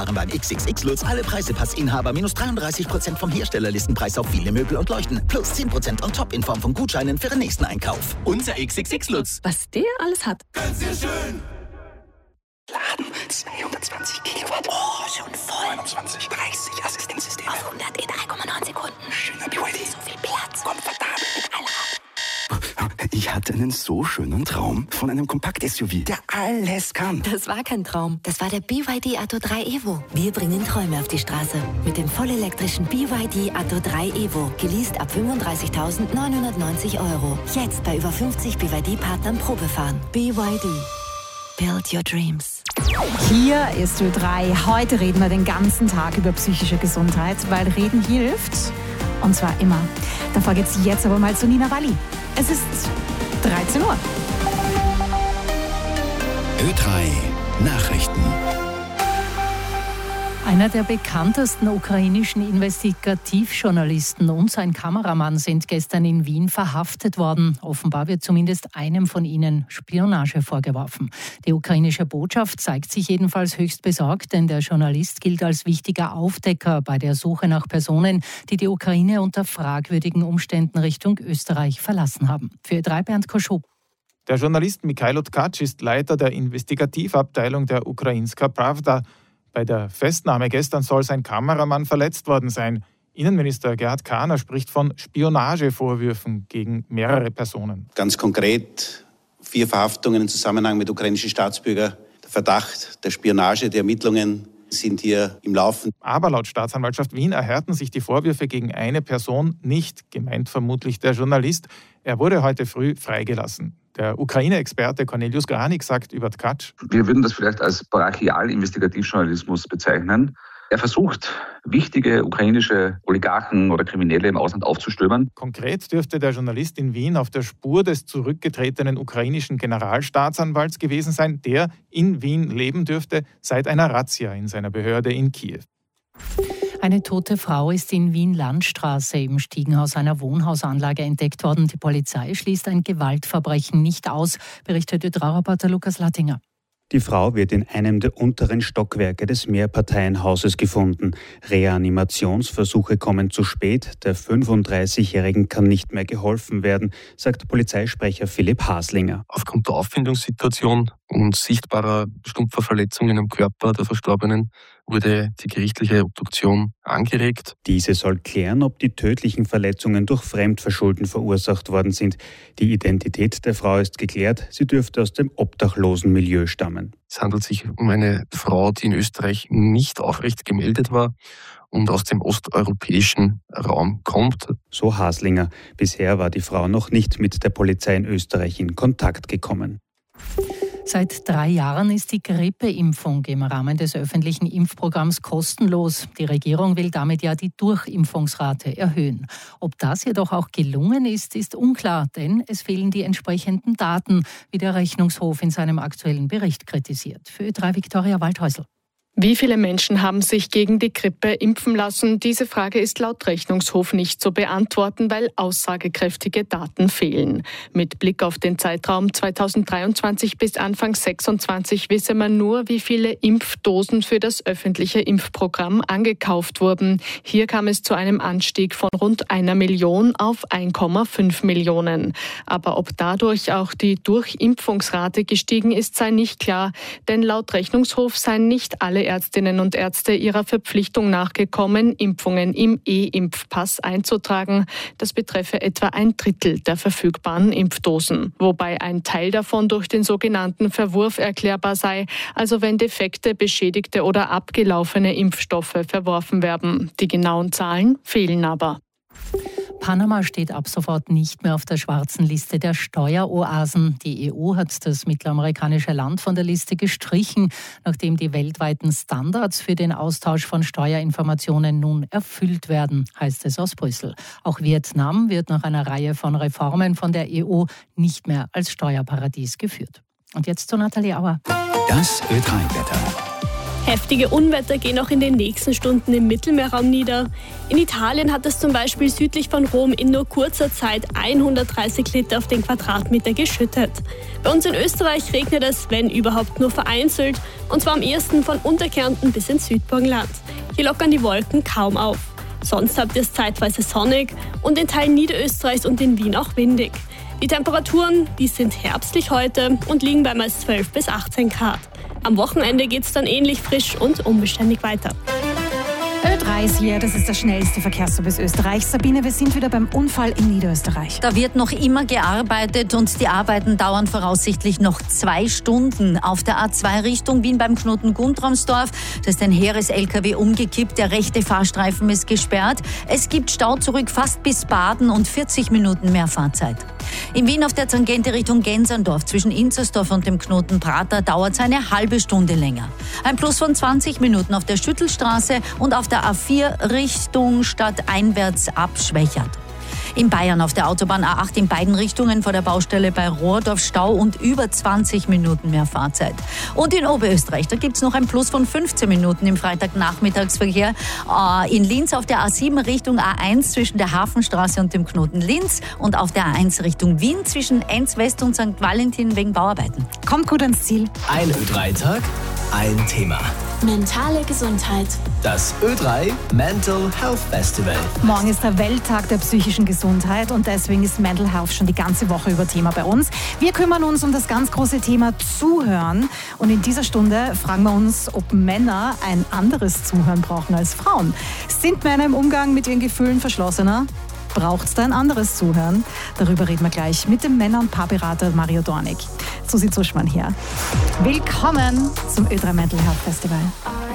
Beim XXX Lutz alle Preise-Pass-Inhaber minus 33% vom Herstellerlistenpreis auf viele Möbel und Leuchten. Plus 10% on top in Form von Gutscheinen für den nächsten Einkauf. Unser XXX Lutz. Was der alles hat. Ganz sehr schön. Laden, 220 Kilowatt. Oh, schon voll. 29, 30 Assistenzsysteme. Auf 100 in 3,9 Sekunden. Schöner BYD. So viel Platz. Komfortabel mit Allrad. Ich hatte einen so schönen Traum von einem Kompakt-SUV, der alles kann. Das war kein Traum. Das war der BYD Atto 3 Evo. Wir bringen Träume auf die Straße. Mit dem vollelektrischen BYD Atto 3 Evo. Geleast ab 35.990 €. Jetzt bei über 50 BYD-Partnern Probefahren. BYD. Build your dreams. Hier ist Ö3. Heute reden wir den ganzen Tag über psychische Gesundheit, weil Reden hilft. Und zwar immer. Davor geht's jetzt aber mal zu Nina Walli. Es ist 13 Uhr. Ö3 Nachrichten. Einer der bekanntesten ukrainischen Investigativjournalisten und sein Kameramann sind gestern in Wien verhaftet worden. Offenbar wird zumindest einem von ihnen Spionage vorgeworfen. Die ukrainische Botschaft zeigt sich jedenfalls höchst besorgt, denn der Journalist gilt als wichtiger Aufdecker bei der Suche nach Personen, die die Ukraine unter fragwürdigen Umständen Richtung Österreich verlassen haben. Für Ö3 Bernd Koschow. Der Journalist Mikhailo Tkach ist Leiter der Investigativabteilung der Ukrainska Pravda. Bei der Festnahme gestern soll sein Kameramann verletzt worden sein. Innenminister Gerhard Kahner spricht von Spionagevorwürfen gegen mehrere Personen. Ganz konkret 4 Verhaftungen im Zusammenhang mit ukrainischen Staatsbürgern. Der Verdacht der Spionage, der Ermittlungen sind hier im Laufen. Aber laut Staatsanwaltschaft Wien erhärten sich die Vorwürfe gegen eine Person nicht, gemeint vermutlich der Journalist. Er wurde heute früh freigelassen. Der Ukraine-Experte Cornelius Granik sagt über Tkach: Wir würden das vielleicht als Brachial-Investigativjournalismus bezeichnen. Er versucht, wichtige ukrainische Oligarchen oder Kriminelle im Ausland aufzustöbern. Konkret dürfte der Journalist in Wien auf der Spur des zurückgetretenen ukrainischen Generalstaatsanwalts gewesen sein, der in Wien leben dürfte seit einer Razzia in seiner Behörde in Kiew. Eine tote Frau ist in Wien-Landstraße im Stiegenhaus einer Wohnhausanlage entdeckt worden. Die Polizei schließt ein Gewaltverbrechen nicht aus, berichtet Ö3-Reporter Lukas Lattinger. Die Frau wird in einem der unteren Stockwerke des Mehrparteienhauses gefunden. Reanimationsversuche kommen zu spät. Der 35-Jährigen kann nicht mehr geholfen werden, sagt Polizeisprecher Philipp Haslinger. Aufgrund der Auffindungssituation und sichtbarer stumpfer Verletzungen am Körper der Verstorbenen wurde die gerichtliche Obduktion angeregt. Diese soll klären, ob die tödlichen Verletzungen durch Fremdverschulden verursacht worden sind. Die Identität der Frau ist geklärt. Sie dürfte aus dem obdachlosen Milieu stammen. Es handelt sich um eine Frau, die in Österreich nicht aufrecht gemeldet war und aus dem osteuropäischen Raum kommt. So Haslinger. Bisher war die Frau noch nicht mit der Polizei in Österreich in Kontakt gekommen. Seit 3 Jahren ist die Grippeimpfung im Rahmen des öffentlichen Impfprogramms kostenlos. Die Regierung will damit ja die Durchimpfungsrate erhöhen. Ob das jedoch auch gelungen ist, ist unklar, denn es fehlen die entsprechenden Daten, wie der Rechnungshof in seinem aktuellen Bericht kritisiert. Für Ö3 Viktoria Waldhäusl. Wie viele Menschen haben sich gegen die Grippe impfen lassen? Diese Frage ist laut Rechnungshof nicht zu beantworten, weil aussagekräftige Daten fehlen. Mit Blick auf den Zeitraum 2023 bis Anfang 2026 wisse man nur, wie viele Impfdosen für das öffentliche Impfprogramm angekauft wurden. Hier kam es zu einem Anstieg von rund 1 Million auf 1,5 Millionen. Aber ob dadurch auch die Durchimpfungsrate gestiegen ist, sei nicht klar, denn laut Rechnungshof seien nicht alle Ärztinnen und Ärzte ihrer Verpflichtung nachgekommen, Impfungen im E-Impfpass einzutragen. Das betreffe etwa 1/3 der verfügbaren Impfdosen. Wobei ein Teil davon durch den sogenannten Verwurf erklärbar sei, also wenn defekte, beschädigte oder abgelaufene Impfstoffe verworfen werden. Die genauen Zahlen fehlen aber. Panama steht ab sofort nicht mehr auf der schwarzen Liste der Steueroasen. Die EU hat das mittelamerikanische Land von der Liste gestrichen, nachdem die weltweiten Standards für den Austausch von Steuerinformationen nun erfüllt werden, heißt es aus Brüssel. Auch Vietnam wird nach einer Reihe von Reformen von der EU nicht mehr als Steuerparadies geführt. Und jetzt zu Nathalie Auer. Das Ö3-Wetter. Heftige Unwetter gehen auch in den nächsten Stunden im Mittelmeerraum nieder. In Italien hat es zum Beispiel südlich von Rom in nur kurzer Zeit 130 Liter auf den Quadratmeter geschüttet. Bei uns in Österreich regnet es, wenn überhaupt, nur vereinzelt, und zwar am ehesten von Unterkärnten bis ins Südburgenland. Hier lockern die Wolken kaum auf. Sonst habt ihr es zeitweise sonnig und in Teilen Niederösterreichs und in Wien auch windig. Die Temperaturen, die sind herbstlich heute und liegen bei meist 12 bis 18 Grad. Am Wochenende geht es dann ähnlich frisch und unbeständig weiter. Ö3 ist hier, das ist der schnellste Verkehrsservice Österreichs. Sabine, wir sind wieder beim Unfall in Niederösterreich. Da wird noch immer gearbeitet und die Arbeiten dauern voraussichtlich noch 2 Stunden. Auf der A2 Richtung Wien beim Knoten Guntramsdorf, da ist ein Heeres-LKW umgekippt, der rechte Fahrstreifen ist gesperrt. Es gibt Stau zurück fast bis Baden und 40 Minuten mehr Fahrzeit. In Wien auf der Tangente Richtung Genserndorf zwischen Inzersdorf und dem Knoten Prater dauert es eine halbe Stunde länger. Ein Plus von 20 Minuten auf der Schüttelstraße und auf der A4 Richtung Stadt einwärts ab Schwächert. In Bayern auf der Autobahn A8 in beiden Richtungen vor der Baustelle bei Rohrdorf Stau und über 20 Minuten mehr Fahrzeit. Und in Oberösterreich, da gibt es noch ein Plus von 15 Minuten im Freitagnachmittagsverkehr. In Linz auf der A7 Richtung A1 zwischen der Hafenstraße und dem Knoten Linz und auf der A1 Richtung Wien zwischen Enns West und St. Valentin wegen Bauarbeiten. Kommt gut ans Ziel. Ein Ö3-Tag, ein Thema. Mentale Gesundheit. Das Ö3 Mental Health Festival. Morgen ist der Welttag der psychischen Gesundheit und deswegen ist Mental Health schon die ganze Woche über Thema bei uns. Wir kümmern uns um das ganz große Thema Zuhören und in dieser Stunde fragen wir uns, ob Männer ein anderes Zuhören brauchen als Frauen. Sind Männer im Umgang mit ihren Gefühlen verschlossener? Braucht es da ein anderes Zuhören? Darüber reden wir gleich mit dem Männer- und Paarberater Mario Dornig. Susi Zuschmann hier. Willkommen zum Ö3 Mental Health Festival.